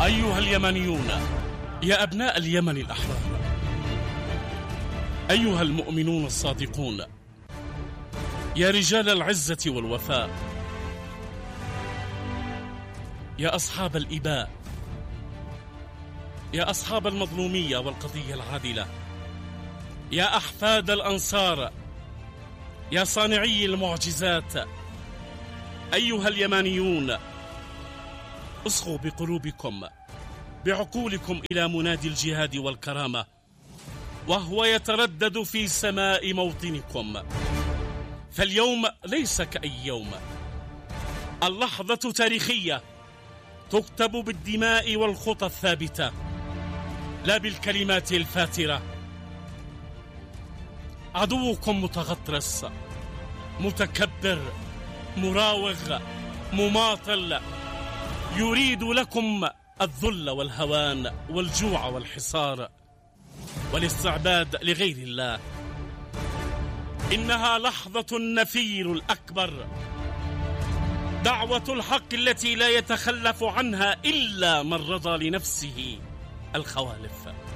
أيها اليمنيون، يا أبناء اليمن الأحرار، أيها المؤمنون الصادقون، يا رجال العزة والوفاء، يا أصحاب الإباء، يا أصحاب المظلومية والقضية العادلة، يا أحفاد الأنصار، يا صانعي المعجزات، أيها اليمانيون، اصغوا بقلوبكم بعقولكم إلى منادي الجهاد والكرامة وهو يتردد في سماء موطنكم. فاليوم ليس كأي يوم، اللحظة تاريخية تكتب بالدماء والخطى الثابتة لا بالكلمات الفاترة. عدوكم متغطرس، متكبر، مراوغ، مماطل، يريد لكم الذل والهوان والجوع والحصار والاستعباد لغير الله. إنها لحظة النفير الأكبر، دعوة الحق التي لا يتخلف عنها إلا من رضى لنفسه الخوالف.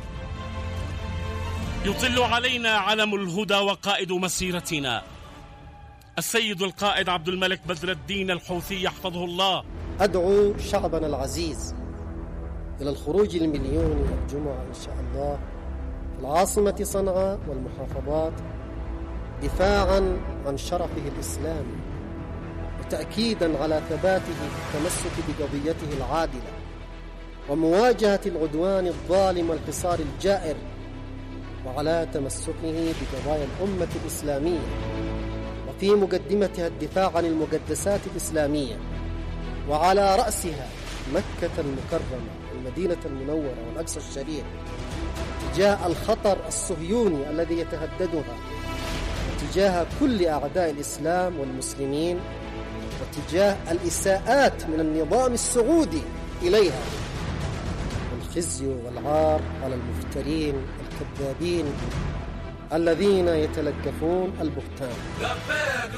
يطل علينا علم الهدى وقائد مسيرتنا السيد القائد عبد الملك بدر الدين الحوثي يحفظه الله. أدعو شعبنا العزيز إلى الخروج المليوني الجمعة إن شاء الله في العاصمة صنعاء والمحافظات دفاعا عن شرفه الإسلامي وتأكيدا على ثباته في التمسك بقضيته العادلة ومواجهة العدوان الظالم والحصار الجائر، وعلى تمسكه بقضايا الأمة الإسلامية وفي مقدمتها الدفاع عن المقدسات الإسلامية، وعلى رأسها مكة المكرمة والمدينة المنورة والأقصى الشريف، تجاه الخطر الصهيوني الذي يتهددها، وتجاه كل أعداء الإسلام والمسلمين، وتجاه الإساءات من النظام السعودي إليها، والخزي والعار على المفترين الكذابين الذين يتلقفون البهتان.